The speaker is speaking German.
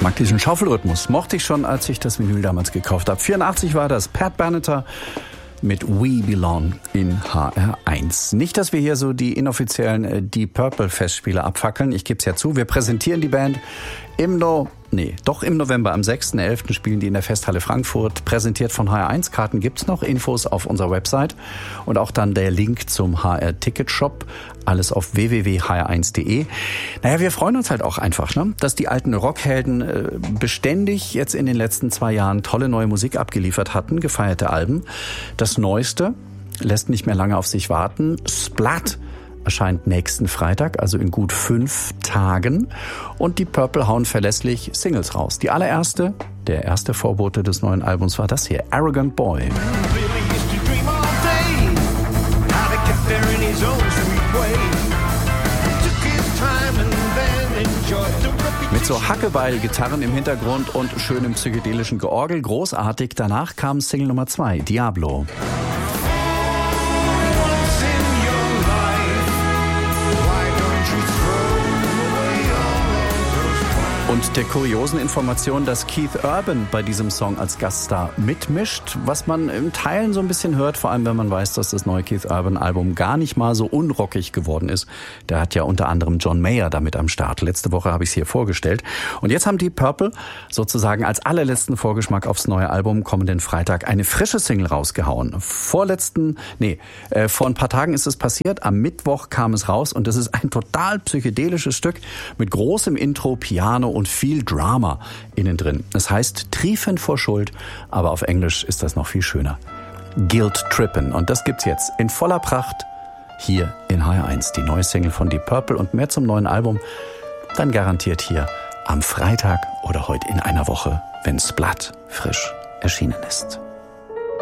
mag diesen Schaufelrhythmus. Mochte ich schon, als ich das Vinyl damals gekauft habe. 84 war das. Pat Benatar mit We Belong in HR1. Nicht, dass wir hier so die inoffiziellen Deep Purple Festspiele abfackeln. Ich gebe es ja zu. Wir präsentieren die Band im November. Am 6.11. spielen die in der Festhalle Frankfurt. Präsentiert von HR1. Karten gibt's noch. Infos auf unserer Website. Und auch dann der Link zum HR-Ticket-Shop. Alles auf www.hr1.de. Naja, wir freuen uns halt auch einfach, ne? Dass die alten Rockhelden beständig jetzt in den letzten 2 Jahren tolle neue Musik abgeliefert hatten. Gefeierte Alben. Das Neueste lässt nicht mehr lange auf sich warten. Splat erscheint nächsten Freitag, also in gut 5 Tagen. Und die Purple hauen verlässlich Singles raus. Die allererste, der erste Vorbote des neuen Albums war das hier, Arrogant Boy. Mit so Hackebeil-Gitarren im Hintergrund und schönem psychedelischen Georgel. Großartig. Danach kam Single Nummer 2, Diablo. Und der kuriosen Information, dass Keith Urban bei diesem Song als Gaststar mitmischt, was man in Teilen so ein bisschen hört, vor allem wenn man weiß, dass das neue Keith Urban Album gar nicht mal so unrockig geworden ist. Der hat ja unter anderem John Mayer damit am Start. Letzte Woche habe ich es hier vorgestellt. Und jetzt haben die Purple sozusagen als allerletzten Vorgeschmack aufs neue Album kommenden Freitag eine frische Single rausgehauen. Vor ein paar Tagen ist es passiert. Am Mittwoch kam es raus und das ist ein total psychedelisches Stück mit großem Intro, Piano und viel Drama innen drin. Es heißt Triefen vor Schuld, aber auf Englisch ist das noch viel schöner. Guilt Trippin'. Und das gibt's jetzt in voller Pracht hier in HR1. Die neue Single von Deep Purple und mehr zum neuen Album dann garantiert hier am Freitag oder heute in einer Woche, wenn Splat frisch erschienen ist.